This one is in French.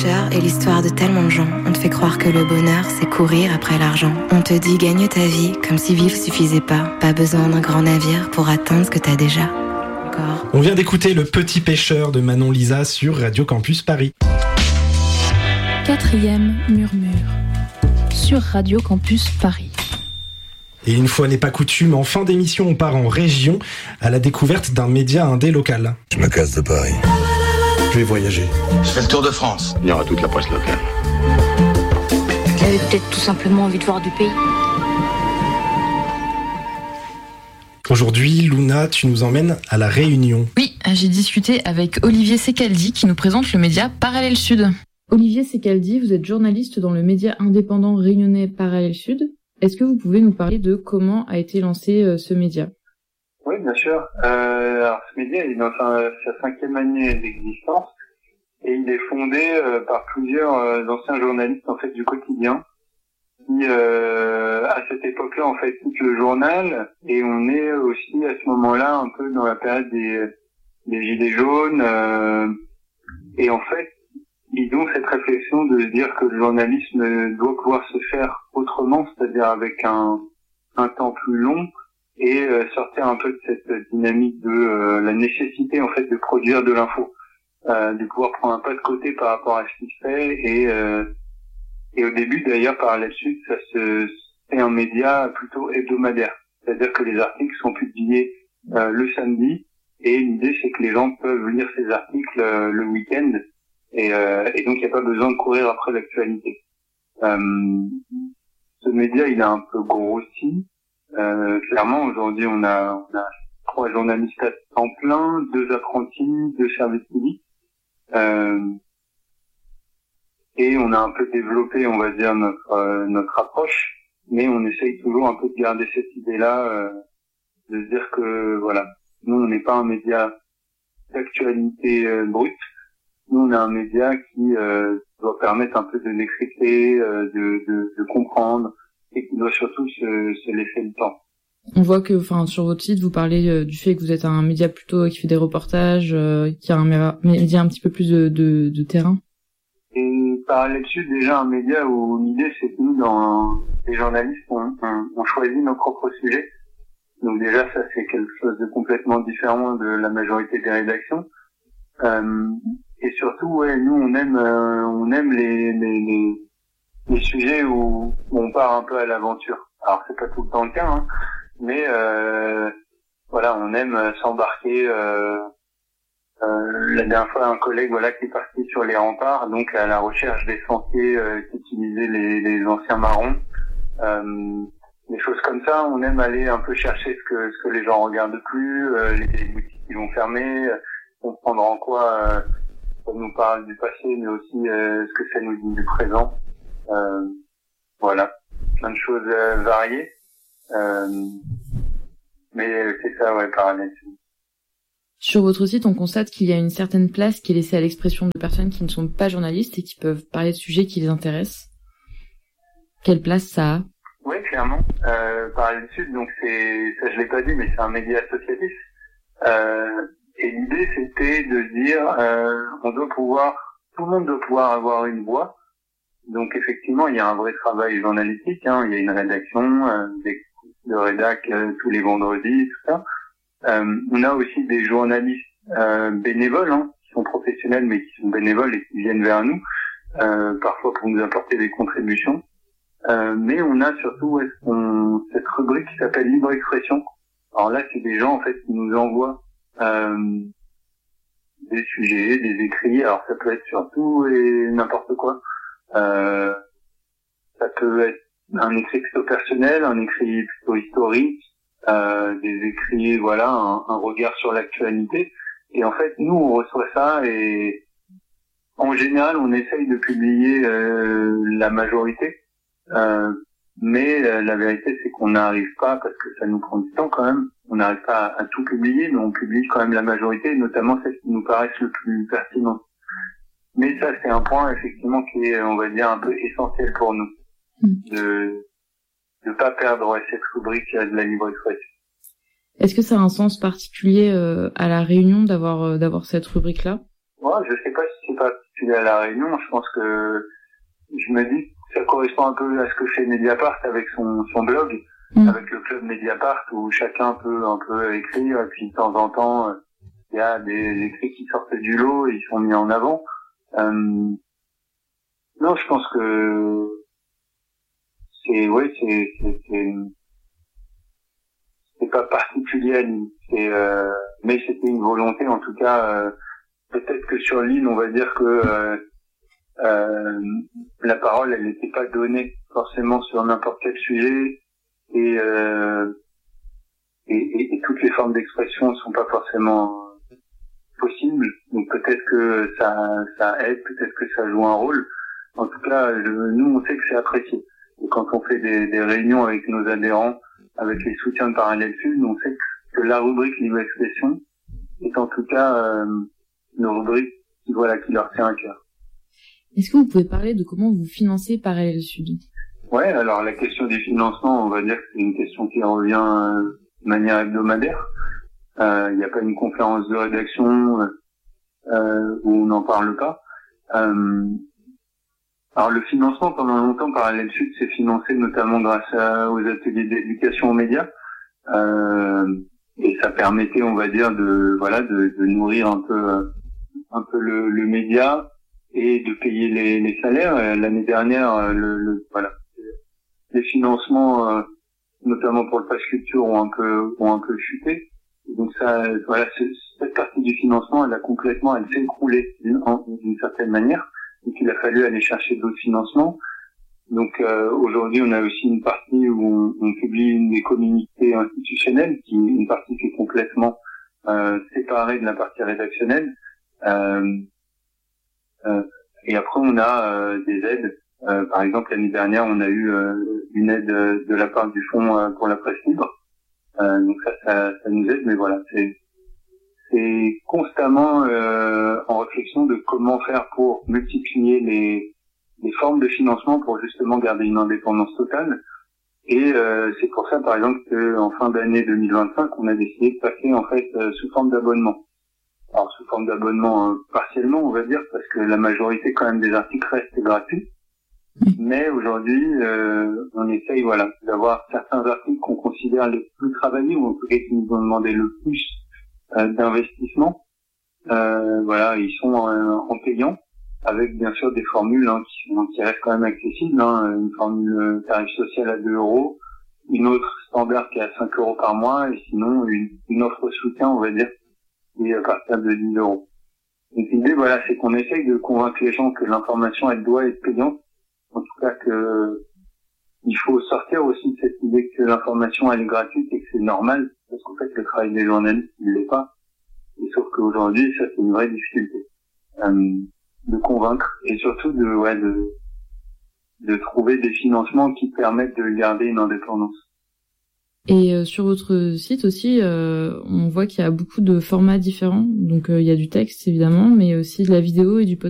pêcheur est l'histoire de tellement de gens. On te fait croire que le bonheur, c'est courir après l'argent. On te dit gagne ta vie, comme si vivre suffisait pas. Pas besoin d'un grand navire pour atteindre ce que t'as déjà. Encore. On vient d'écouter Le Petit Pêcheur de Manon Lisa sur Radio Campus Paris. 4e murmure sur Radio Campus Paris. Et une fois n'est pas coutume, en fin d'émission, on part en région à la découverte d'un média indé local. Je me casse de Paris. Je vais voyager. Je fais le tour de France. Il y aura toute la presse locale. Tu avais peut-être tout simplement envie de voir du pays. Aujourd'hui, Luna, tu nous emmènes à La Réunion. Oui, j'ai discuté avec Olivier Secaldi qui nous présente le média Parallèle Sud. Olivier Secaldi, vous êtes journaliste dans le média indépendant réunionnais Parallèle Sud. Est-ce que vous pouvez nous parler de comment a été lancé ce média ? Oui, bien sûr. Alors, ce média est dans sa 5e année d'existence et il est fondé par plusieurs anciens journalistes en fait du quotidien qui, à cette époque-là, en fait, quittent le journal et on est aussi à ce moment-là un peu dans la période des gilets jaunes et en fait, ils ont cette réflexion de se dire que le journalisme doit pouvoir se faire autrement, c'est-à-dire avec un temps plus long et sortir un peu de cette dynamique de la nécessité en fait de produire de l'info, de pouvoir prendre un pas de côté par rapport à ce qui se fait et au début d'ailleurs Parallèle Sud c'est un média plutôt hebdomadaire, c'est-à-dire que les articles sont publiés le samedi et l'idée c'est que les gens peuvent lire ces articles le week-end. Et donc il n'y a pas besoin de courir après l'actualité. Ce média il a un peu grossi. Clairement aujourd'hui on a 3 journalistes à temps plein, 2 apprentis, 2 services publics. Et on a un peu développé, on va dire, notre approche, mais on essaye toujours un peu de garder cette idée-là, de se dire que voilà, nous on n'est pas un média d'actualité brute. Nous, on a un média qui doit permettre un peu de décrypter, de comprendre, et qui doit surtout se laisser le temps. On voit que, sur votre site, vous parlez du fait que vous êtes un média plutôt qui fait des reportages, qui a un média un petit peu plus de terrain. Et Parallèle Sud, déjà un média où l'idée, c'est que nous, dans les journalistes, on choisit nos propres sujets. Donc déjà, ça, c'est quelque chose de complètement différent de la majorité des rédactions. Et surtout, ouais, nous on aime les sujets où on part un peu à l'aventure. Alors c'est pas tout le temps le cas, hein, mais voilà, on aime s'embarquer. La dernière fois, un collègue qui est parti sur les remparts, donc à la recherche des sentiers qu'utilisaient les anciens marrons. Des choses comme ça, on aime aller un peu chercher ce que les gens regardent plus, les boutiques qui vont fermer, comprendre en quoi ça nous parle du passé, mais aussi ce que ça nous dit du présent. Voilà, plein de choses variées. Mais c'est ça, ouais, Parallèle. Sur votre site, on constate qu'il y a une certaine place qui est laissée à l'expression de personnes qui ne sont pas journalistes et qui peuvent parler de sujets qui les intéressent. Quelle place ça a ? Oui, clairement. Parallèle Sud, donc ça je l'ai pas dit, mais c'est un média associatif. Et l'idée, c'était de dire, tout le monde doit pouvoir avoir une voix. Donc effectivement, il y a un vrai travail journalistique, hein. Il y a une rédaction, de rédac tous les vendredis, tout ça. On a aussi des journalistes bénévoles, hein, qui sont professionnels mais qui sont bénévoles et qui viennent vers nous, parfois pour nous apporter des contributions. Mais on a surtout cette rubrique qui s'appelle Libre Expression. Alors là, c'est des gens en fait qui nous envoient des sujets, des écrits. Alors ça peut être surtout et n'importe quoi. Ça peut être un écrit plutôt personnel, un écrit plutôt historique, des écrits, voilà, un regard sur l'actualité. Et en fait, nous, on reçoit ça et en général, on essaye de publier la majorité. Mais la vérité, c'est qu'on n'arrive pas, parce que ça nous prend du temps quand même, on n'arrive pas à tout publier, mais on publie quand même la majorité, notamment celles qui nous paraissent le plus pertinentes. Mais ça, c'est un point, effectivement, qui est, on va dire, un peu essentiel pour nous. De pas perdre cette rubrique de la libre expression. Est-ce que ça a un sens particulier à La Réunion d'avoir cette rubrique-là ? Ouais, je sais pas si c'est postulé à La Réunion, je pense que je me dis que ça correspond un peu à ce que fait Mediapart avec son blog, avec le club Mediapart où chacun peut un peu écrire, et puis de temps en temps, il y a des écrits qui sortent du lot et ils sont mis en avant. Non, je pense que c'est pas particulier à Lille. Mais c'était une volonté, en tout cas, peut-être que sur Lille, on va dire que la parole, elle n'était pas donnée forcément sur n'importe quel sujet, et toutes les formes d'expression ne sont pas forcément possibles. Donc peut-être que ça aide, peut-être que ça joue un rôle. En tout cas, nous, on sait que c'est apprécié. Et quand on fait des réunions avec nos adhérents, avec les soutiens de Parallèle Sud, on sait que la rubrique libre expression est en tout cas une rubrique qui leur tient à cœur. Est-ce que vous pouvez parler de comment vous financez Parallèle Sud? Ouais, alors la question des financements, on va dire que c'est une question qui revient de manière hebdomadaire. Il n'y a pas une conférence de rédaction où on n'en parle pas. Alors le financement, pendant longtemps, Parallèle Sud s'est financé notamment grâce aux ateliers d'éducation aux médias, et ça permettait, on va dire, de nourrir un peu le média et de payer les salaires. L'année dernière, les financements, notamment pour le Pass Culture, ont un peu chuté. Donc cette partie du financement, elle s'est écroulée d'une certaine manière. Donc il a fallu aller chercher d'autres financements. Donc aujourd'hui, on a aussi une partie où on publie des communiqués institutionnels, une partie qui est complètement séparée de la partie rédactionnelle. Et après, on a des aides. Par exemple, l'année dernière, on a eu une aide de la part du Fonds pour la presse libre. Donc ça nous aide, mais voilà, c'est constamment en réflexion de comment faire pour multiplier les formes de financement pour justement garder une indépendance totale. Et c'est pour ça, par exemple, qu'en fin d'année 2025, on a décidé de passer en fait sous forme d'abonnement. Alors sous forme d'abonnement partiellement, on va dire, parce que la majorité quand même des articles restent gratuits. Mais aujourd'hui, on essaye d'avoir certains articles qu'on considère les plus travaillés, ou en tout cas qui nous ont demandé le plus d'investissement. Ils sont en payant, avec bien sûr des formules qui restent quand même accessibles. Une formule tarif social à 2 €, une autre standard qui est à 5 € par mois, et sinon une offre soutien, on va dire, qui est à partir de 10 €. Donc l'idée, c'est qu'on essaye de convaincre les gens que l'information, elle doit être payante. En tout cas, il faut sortir aussi de cette idée que l'information, elle est gratuite et que c'est normal, parce qu'en fait, le travail des journalistes, il l'est pas. Et sauf qu'aujourd'hui, ça, c'est une vraie difficulté. De convaincre, et surtout de trouver des financements qui permettent de garder une indépendance. Et sur votre site aussi, on voit qu'il y a beaucoup de formats différents. Donc il y a du texte évidemment, mais aussi de la vidéo et du podcast.